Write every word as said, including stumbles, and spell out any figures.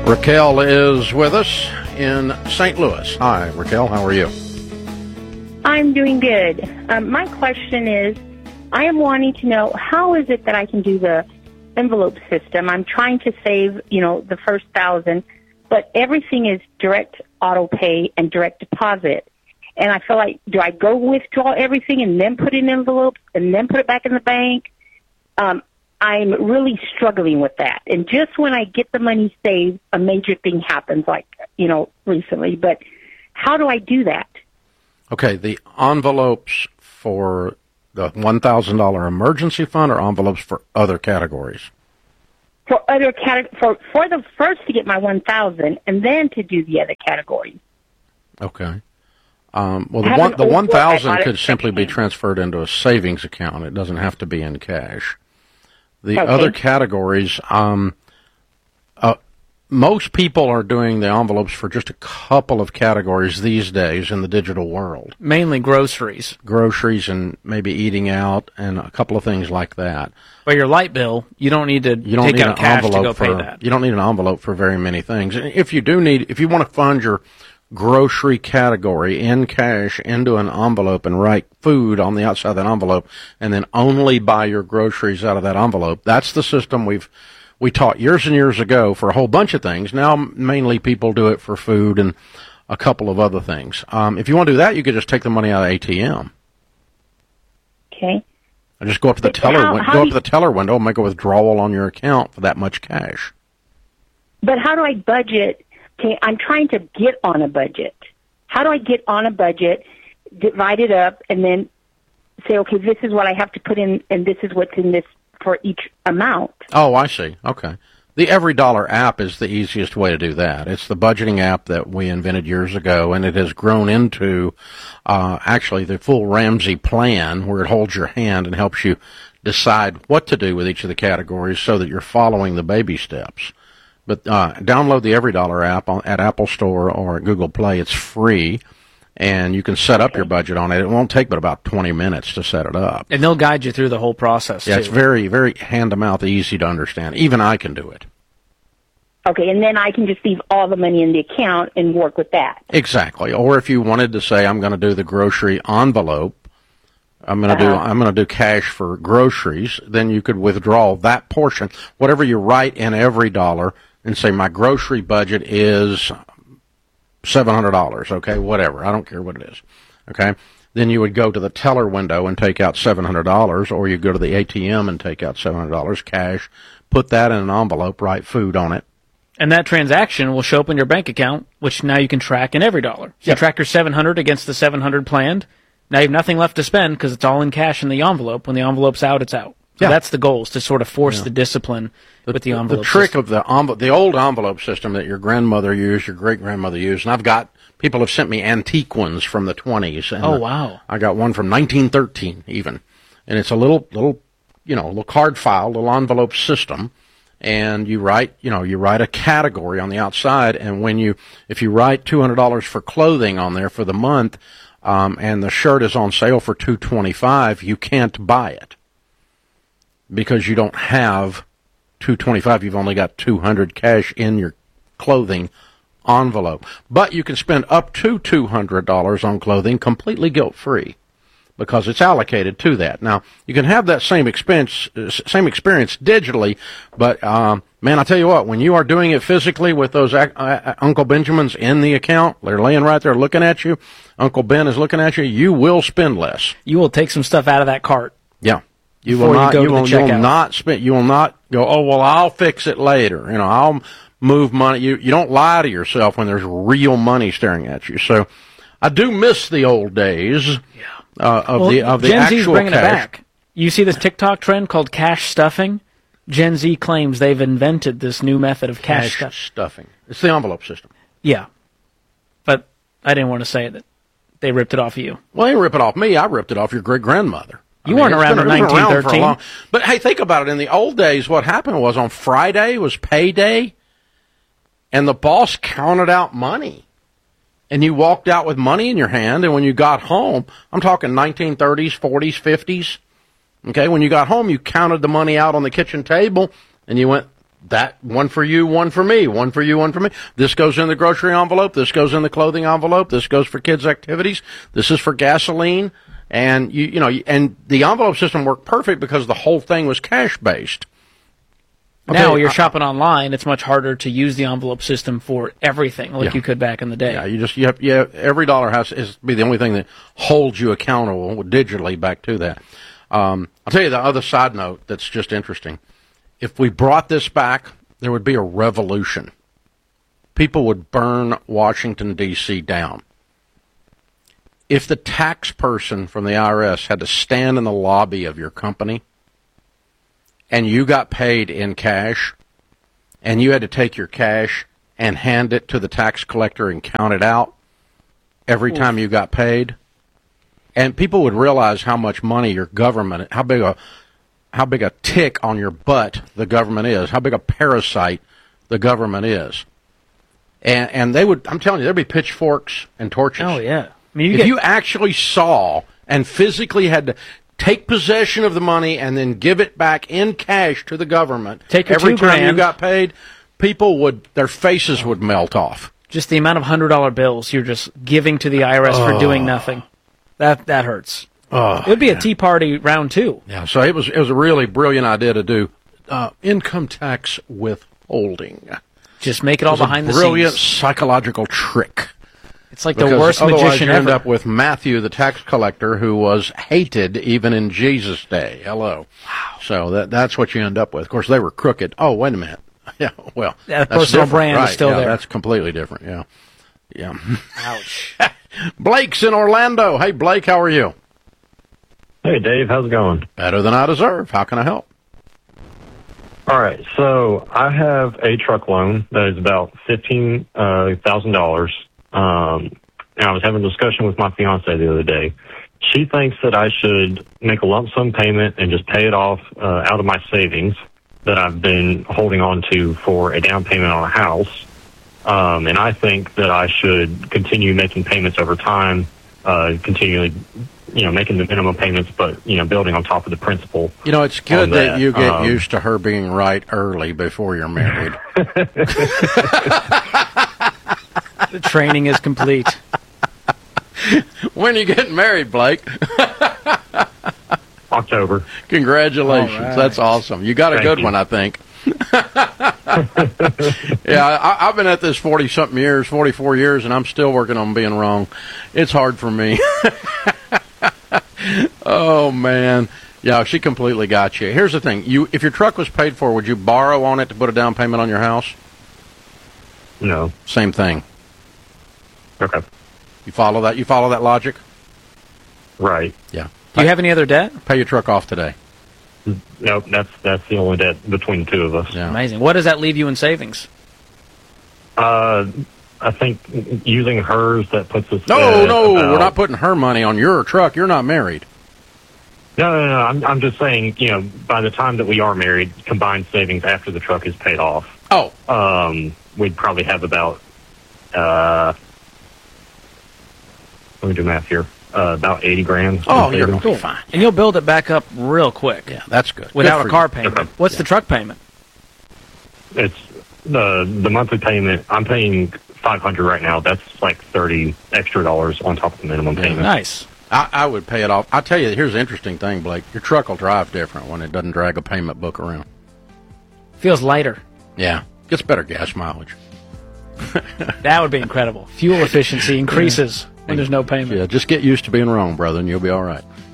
Raquel is with us in Saint Louis. Hi, Raquel. How are you? I'm doing good. Um, my question is, I am wanting to know, how is it that I can do the envelope system? I'm trying to save, you know, the first thousand, but everything is direct auto pay and direct deposit. And I feel like, do I go withdraw everything and then put it in envelopes and then put it back in the bank? Um, I'm really struggling with that. And just when I get the money saved, a major thing happens, like, you know, recently. But how do I do that? Okay, the envelopes for the one thousand dollars emergency fund or envelopes for other categories? For other cate- for for the first to get my one thousand and then to do the other categories. Okay. Um, well, the one the one thousand could simply be transferred into a savings account. It doesn't have to be in cash. The okay. other categories, um, uh, most people are doing the envelopes for just a couple of categories these days in the digital world. Mainly groceries. Groceries and maybe eating out and a couple of things like that. But your light bill, you don't need to you don't take need out an cash envelope to go for, pay that. You don't need an envelope for very many things. And if you do need, if you want to fund your grocery category in cash into an envelope and write food on the outside of that envelope and then only buy your groceries out of that envelope, that's the system we've we taught years and years ago for a whole bunch of things. Now mainly people do it for food and a couple of other things. Um, if you want to do that, you could just take the money out of the A T M. Okay. And just go up to the But teller how, win- how go up you, to the teller window and make a withdrawal on your account for that much cash. But how do I budget? Okay, I'm trying to get on a budget. How do I get on a budget, divide it up, and then say, okay, this is what I have to put in, and this is what's in this for each amount? Oh, I see. Okay. The Every Dollar app is the easiest way to do that. It's the budgeting app that we invented years ago, and it has grown into uh, actually the full Ramsey plan, where it holds your hand and helps you decide what to do with each of the categories so that you're following the baby steps. But uh, download the Every Dollar app on, at Apple Store or at Google Play. It's free, and you can set up your budget on it. It won't take but about twenty minutes to set it up. And they'll guide you through the whole process, Yeah, too. it's very, very hand-to-mouth, easy to understand. Even I can do it. Okay, and then I can just leave all the money in the account and work with that. Exactly. Or if you wanted to say, I'm going to do the grocery envelope, I'm going to Uh-huh. do I'm going to do cash for groceries, then you could withdraw that portion, whatever you write in Every Dollar, and say my grocery budget is seven hundred dollars, okay, whatever. I don't care what it is, okay? Then you would go to the teller window and take out seven hundred dollars, or you go to the A T M and take out seven hundred dollars cash, put that in an envelope, write food on it. And that transaction will show up in your bank account, which now you can track in Every Dollar. So Yep. you track your seven hundred against the seven hundred planned. Now you have nothing left to spend because it's all in cash in the envelope. When the envelope's out, it's out. So Yeah. that's the goal, is to sort of force Yeah. the discipline The, with the the, envelope the trick system. of the envelope, the old envelope system that your grandmother used, your great-grandmother used, and I've got, people have sent me antique ones from the twenties. And Oh, uh, wow. I got one from nineteen thirteen even. And it's a little, little, you know, little card file, little envelope system. And you write, you know, you write a category on the outside. And when you, if you write two hundred dollars for clothing on there for the month, um, and the shirt is on sale for two twenty-five, you can't buy it because you don't have two twenty-five. You've only got two hundred cash in your clothing envelope. But you can spend up to two hundred dollars on clothing completely guilt-free because it's allocated to that. Now, you can have that same expense, same experience digitally, but um, man, I tell you what, when you are doing it physically with those uh, uh, Uncle Benjamins in the account, they're laying right there looking at you, Uncle Ben is looking at you, you will spend less. You will take some stuff out of that cart. Yeah. You Before will you not. go You to the will, you will checkout. not spend. You will not go. Oh well, I'll fix it later. You know, I'll move money. You you don't lie to yourself when there's real money staring at you. So, I do miss the old days uh, of Well, the of the Gen Z's actual bringing cash. it back. You see this TikTok trend called cash stuffing? Gen Z claims they've invented this new method of cash, Cash stuff. stuffing. It's the envelope system. Yeah. But I didn't want to say that they ripped it off of you. Well, they rip it off me. I ripped it off your great grandmother. You weren't it's around been- in it's been around for a nineteen thirteen. long- But hey, think about it. In the old days, what happened was on Friday was payday, and the boss counted out money. And you walked out with money in your hand, and when you got home, I'm talking nineteen thirties, forties, fifties, okay, when you got home, you counted the money out on the kitchen table, and you went, that one for you, one for me, one for you, one for me. This goes in the grocery envelope. This goes in the clothing envelope. This goes for kids' activities. This is for gasoline. And you, you know, and the envelope system worked perfect because the whole thing was cash based. Now you're shopping online. It's much harder to use the envelope system for everything like Yeah. you could back in the day. Yeah, you just you have, you have every dollar has is be the only thing that holds you accountable digitally back to that. Um, I'll tell you the other side note that's just interesting. If we brought this back, there would be a revolution. People would burn Washington, D C down. If the tax person from the I R S had to stand in the lobby of your company and you got paid in cash and you had to take your cash and hand it to the tax collector and count it out every Oof. time you got paid, and people would realize how much money your government, how big a how big a tick on your butt the government is, how big a parasite the government is. And and they would, I'm telling you, there'd be pitchforks and torches. Oh, yeah. I mean, you if get, you actually saw and physically had to take possession of the money and then give it back in cash to the government Take your every two time you grand. got paid, people would, their faces would melt off. just the amount of one hundred dollar bills you're just giving to the I R S Oh. for doing nothing. That that hurts. Oh, It would be a Tea Party round two. yeah. So it was it was a really brilliant idea to do uh, income tax withholding. Just make it all It was behind a the brilliant scenes. psychological trick. It's like the Because worst otherwise magician you end ever. up with Matthew, the tax collector, who was hated even in Jesus' day. Hello. Wow. So that that's what you end up with. Of course, they were crooked. Oh, wait a minute. Yeah, well, That that's personal different, brand is right. still yeah, there. That's completely different. Yeah, yeah. Ouch. Blake's in Orlando. Hey, Blake, how are you? Hey, Dave, how's it going? Better than I deserve. How can I help? All right, so I have a truck loan that is about fifteen thousand dollars. Um, and I was having a discussion with my fiance the other day. She thinks that I should make a lump sum payment and just pay it off uh, out of my savings that I've been holding on to for a down payment on a house. Um, and I think that I should continue making payments over time, uh, continually, you know, making the minimum payments, but, you know, building on top of the principal. You know, it's good On that, that, you get um, used to her being right early before you're married. The training is complete. When are you getting married, Blake? October. Congratulations. All right. That's awesome. You got a Thank good you. one, I think. Yeah, I, I've been at this forty-something years, forty-four years, and I'm still working on being wrong. It's hard for me. Oh, man. Yeah, she completely got you. Here's the thing. You, if your truck was paid for, would you borrow on it to put a down payment on your house? No. Same thing. Okay. You follow that? You follow that logic? Right. Yeah. Do you have any other debt? Pay your truck off today. Nope, that's that's the only debt between the two of us. Yeah. Amazing. What does that leave you in savings? Uh, I think using hers, that puts us. No, at no, about- we're not putting her money on your truck. You're not married. No, no, no. I'm I'm just saying. You know, by the time that we are married, combined savings after the truck is paid off, Oh, um, we'd probably have about. Uh, let me do math here. Uh, about eighty grand. oh, in you're savings. going to be fine. And you'll build it back up real quick Yeah, that's good. without Good a for car you. payment. Okay. What's Yeah. the truck payment? It's the the monthly payment. I'm paying five hundred right now. That's like thirty extra dollars on top of the minimum payment. Nice. I, I would pay it off. I'll tell you, here's the interesting thing, Blake. Your truck will drive different when it doesn't drag a payment book around. Feels lighter. Yeah, gets better gas mileage. That would be incredible. Fuel efficiency increases when there's no payment. Yeah, just get used to being wrong, brother, and you'll be all right.